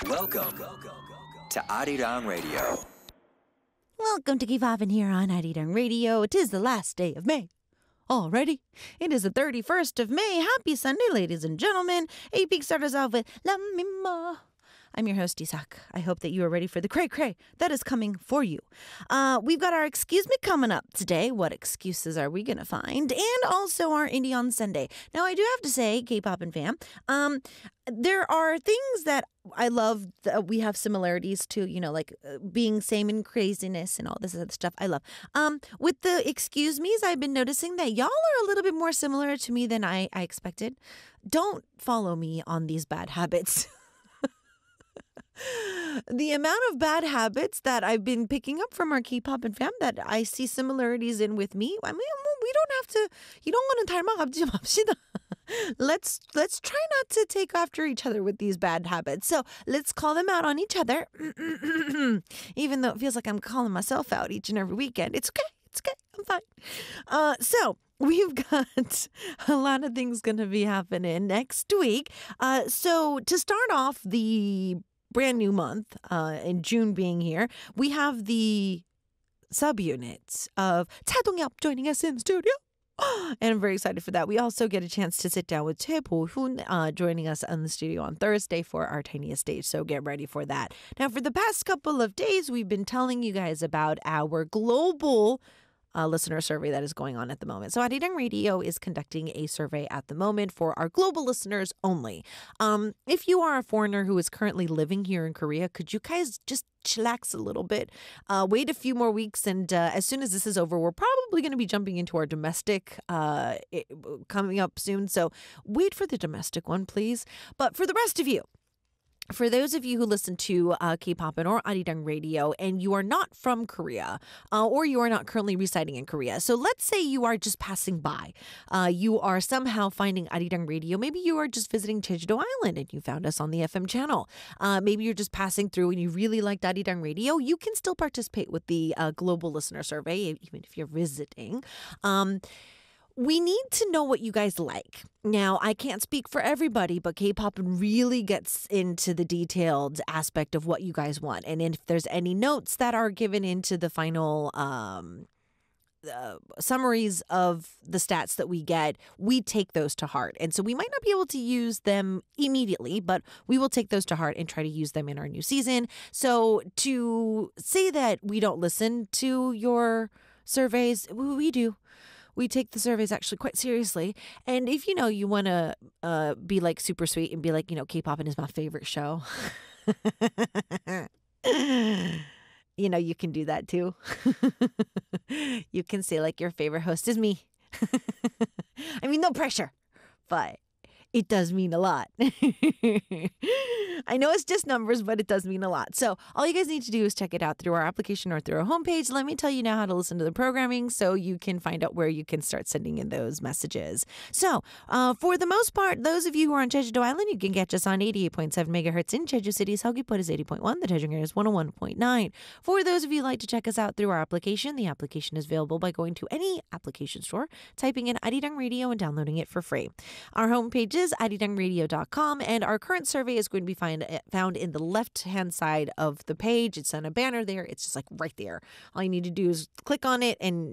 Welcome to Arirang Radio. Welcome to K-Pop here on Arirang Radio. It is the last day of May. Already, it is the 31st of May. Happy Sunday, ladies and gentlemen. A-Peak started us off with La Mima. I'm your host, Isak. I hope that you are ready for the cray-cray that is coming for you. We've got our Excuse Me coming up today. What excuses are we going to find? And also our Indie on Sunday. Now, I do have to say, K-Pop and fam, there are things that I love that we have similarities to, like being same in craziness and all this other stuff. I love. With the excuse me's, I've been noticing that y'all are a little bit more similar to me than I expected. Don't follow me on these bad habits. The amount of bad habits that I've been picking up from our K-pop and fam that I see similarities in with me. I mean, we don't have to. You don't want to 닮아가지 맙시다. Let's try not to take after each other with these bad habits. So let's call them out on each other. Even though it feels like I'm calling myself out each and every weekend. It's okay. It's okay. I'm fine. So we've got a lot of things going to be happening next week. So to start off the brand new month, in June being here, we have the subunits of Cha Dong-yeop joining us in studio. And I'm very excited for that. We also get a chance to sit down with Choi Bo-hoon joining us in the studio on Thursday for our tiniest stage. So get ready for that. Now, for the past couple of days, we've been telling you guys about our global listener survey that is going on at the moment. So Arirang Radio is conducting a survey at the moment for our global listeners only. If you are a foreigner who is currently living here in Korea, could you guys just chillax a little bit? Wait a few more weeks, and as soon as this is over, we're probably going to be jumping into our domestic coming up soon. So wait for the domestic one, please. But for the rest of you, for those of you who listen to K-pop or Arirang Radio and you are not from Korea or you are not currently residing in Korea, so let's say you are just passing by. You are somehow finding Arirang Radio. Maybe you are just visiting Jeju-do Island and you found us on the FM channel. Maybe you're just passing through and you really liked Arirang Radio. You can still participate with the global listener survey, even if you're visiting. We need to know what you guys like. Now, I can't speak for everybody, but K-pop really gets into the detailed aspect of what you guys want. And if there's any notes that are given into the final summaries of the stats that we get, we take those to heart. And so we might not be able to use them immediately, but we will take those to heart and try to use them in our new season. So to say that we don't listen to your surveys, we do. We take the surveys actually quite seriously. And if, you want to be like super sweet and be like, K-pop is my favorite show. You can do that too. You can say like your favorite host is me. I mean, no pressure, but it does mean a lot. I know it's just numbers, but it does mean a lot. So all you guys need to do is check it out through our application or through our homepage. Let me tell you now how to listen to the programming so you can find out where you can start sending in those messages. So for the most part, those of you who are on Jeju-do Island, you can catch us on 88.7 megahertz in Jeju City. Seogwipo is 80.1. The Daejeon area is 101.9. For those of you who like to check us out through our application, the application is available by going to any application store, typing in Arirang Radio and downloading it for free. Our homepage is arirangradio.com, and our current survey is going to be found in the left-hand side of the page. It's on a banner there. It's just like right there. All you need to do is click on it and